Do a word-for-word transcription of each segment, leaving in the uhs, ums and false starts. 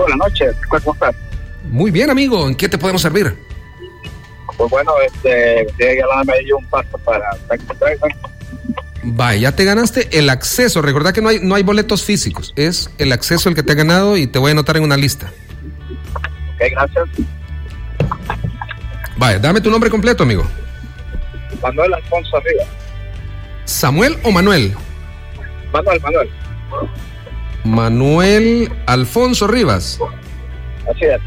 buenas noches. ¿Cómo estás? Muy bien, amigo. ¿En qué te podemos servir? Pues bueno, este, me dio un paso para... Vaya, ya te ganaste el acceso. Recordá que no hay, no hay boletos físicos. Es el acceso el que te ha ganado y te voy a anotar en una lista. Ok, gracias. Vaya, dame tu nombre completo, amigo. Manuel Alfonso Rivas. ¿Samuel o Manuel? Manuel, Manuel. Manuel Alfonso Rivas. Así es.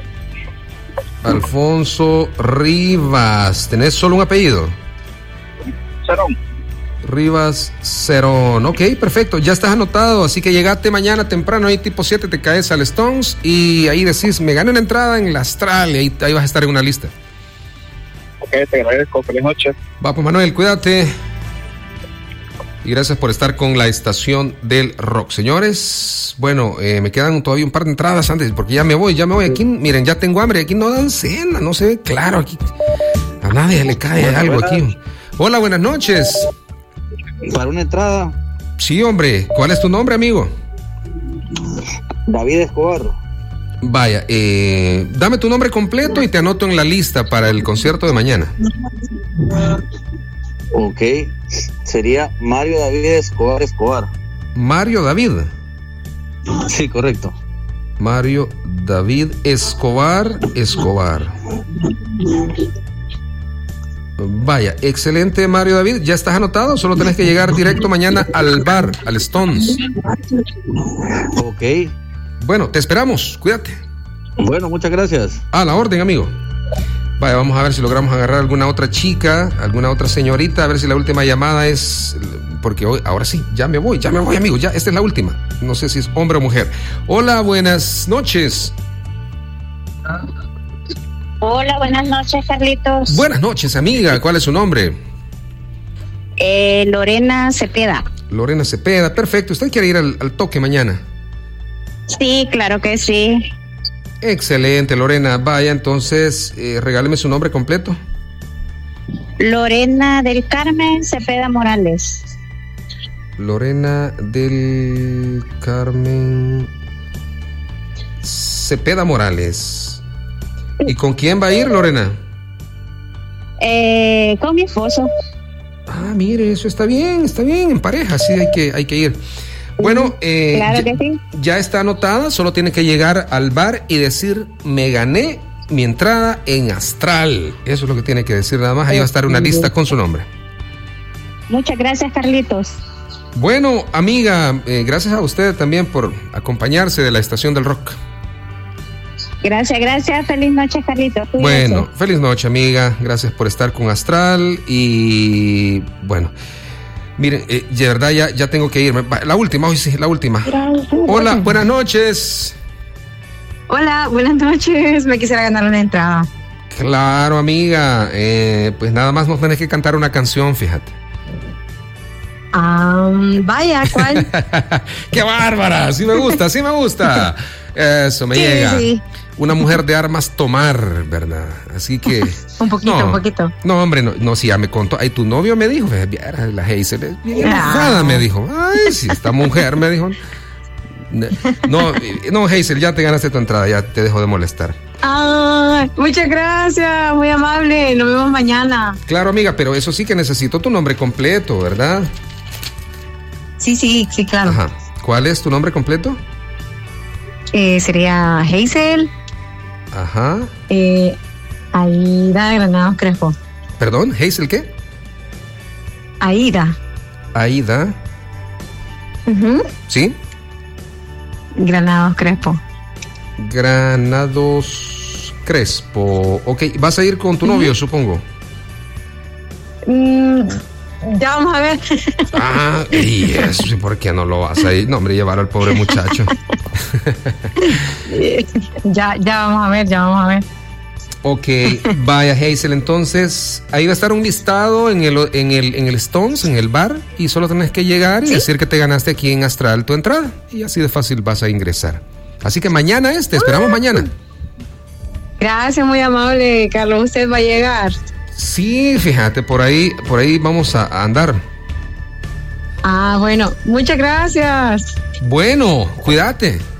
Alfonso Rivas. ¿Tenés solo un apellido? Cerón. Rivas Cerón. Ok, perfecto. Ya estás anotado. Así que llegaste mañana temprano, ahí tipo siete, te caes al Stones y ahí decís, me gané una entrada en la Astral y ahí, ahí vas a estar en una lista. Ok, te agradezco. Feliz noche. Va, pues Manuel, cuídate. Y gracias por estar con la estación del rock. Señores, bueno, eh, me quedan todavía un par de entradas antes, porque ya me voy, ya me voy. Aquí, miren, ya tengo hambre, aquí no dan cena, no se ve claro aquí. A nadie le cae Buenas, algo buenas. aquí. Hola, buenas noches. Para una entrada, Sí, hombre, ¿cuál es tu nombre, amigo? David Escobar. Vaya, eh, dame tu nombre completo y te anoto en la lista para el concierto de mañana. Ok, sería Mario David Escobar Escobar. Mario David. Sí, correcto. Mario David Escobar Escobar. Vaya, excelente, Mario David. ¿Ya estás anotado? Solo tenés que llegar directo mañana al bar, al Stones. Ok. Bueno, te esperamos. Cuídate. Bueno, muchas gracias. A la orden, amigo. Vaya, vamos a ver si logramos agarrar alguna otra chica, alguna otra señorita, a ver si la última llamada es... Porque hoy, ahora sí, ya me voy, ya me voy, amigo. Ya, esta es la última. No sé si es hombre o mujer. Hola, buenas noches. Hola, buenas noches, Carlitos. Buenas noches, amiga. ¿Cuál es su nombre? Eh, Lorena Cepeda. Lorena Cepeda. Perfecto. ¿Usted quiere ir al, al toque mañana? Sí, claro que sí. Excelente, Lorena. Vaya, entonces, eh, regáleme su nombre completo. Lorena del Carmen Cepeda Morales. Lorena del Carmen Cepeda Morales. ¿Y con quién va a ir, Lorena? Eh, con mi esposo. Ah, mire, eso está bien, está bien, en pareja, sí, hay que, hay que ir. Bueno, eh, Claro ya, que sí. ya está anotada, solo tiene que llegar al bar y decir, me gané mi entrada en Astral. Eso es lo que tiene que decir nada más, ahí va a estar una lista con su nombre. Muchas gracias, Carlitos. Bueno, amiga, eh, gracias a usted también por acompañarse de la estación del rock. Gracias, gracias. Feliz noche, Carlitos. Cuídate. Bueno, feliz noche, amiga. Gracias por estar con Astral. Y bueno, miren, eh, de verdad ya, ya tengo que irme. La última, hoy sí, la última. Hola, buenas noches. Hola, buenas noches. Me quisiera ganar una entrada. Claro, amiga. Eh, pues nada más nos tenés que cantar una canción, fíjate. Um, vaya, ¿cuál? ¡Qué bárbara! Sí me gusta, sí me gusta. Eso, me Sí, llega. sí. Una mujer de armas tomar, ¿verdad? Así que... Un poquito, no, un poquito. No, hombre, no, no, si ya me contó. Ay, tu novio me dijo, viera, la Hazel es bien Ah. enojada, me dijo. Ay, si esta mujer me dijo. No, no, Hazel, ya te ganaste tu entrada, ya te dejo de molestar. Ah, muchas gracias, muy amable. Nos vemos mañana. Claro, amiga, pero eso sí que necesito tu nombre completo, ¿verdad? Sí, sí, sí, claro. Ajá. ¿Cuál es tu nombre completo? Eh, sería Hazel, Ajá. eh, Aida Granados Crespo. Perdón, Hazel, ¿qué? Aida. Aida. Ujú. ¿Sí? Granados Crespo. Granados Crespo. Ok, vas a ir con tu novio, supongo. Mm, ya vamos a ver. Ah, y eso, ¿y por qué no lo vas a ir? No, hombre, llevar al pobre muchacho. ya, ya vamos a ver, ya vamos a ver. Ok, vaya, Hazel, entonces ahí va a estar un listado en el, en el, en el Stones, en el bar, y solo tenés que llegar y ¿sí? decir que te ganaste aquí en Astral tu entrada, y así de fácil vas a ingresar. Así que mañana es, te esperamos mañana. Gracias, muy amable, Carlos. ¿Usted va a llegar? Sí, fíjate, por ahí, por ahí vamos a, a andar. Ah, bueno, muchas gracias. Bueno, cuídate.